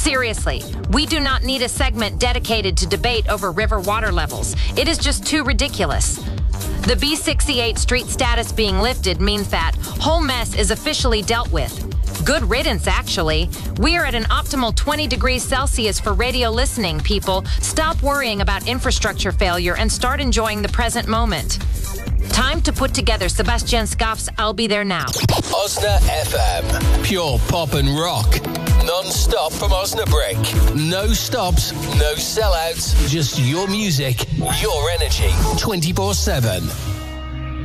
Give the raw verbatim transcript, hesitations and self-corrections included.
Seriously, we do not need a segment dedicated to debate over river water levels. It is just too ridiculous. The B sixty-eight street status being lifted means that whole mess is officially dealt with. Good riddance, actually. We are at an optimal twenty degrees Celsius for radio listening, people. Stop worrying about infrastructure failure and start enjoying the present moment. Time to put together Sebastian Scoff's I'll Be There Now. Osna F M. Pure pop and rock. Non-stop from Osnabrück. No stops, no sellouts. Just your music, your energy. twenty-four seven.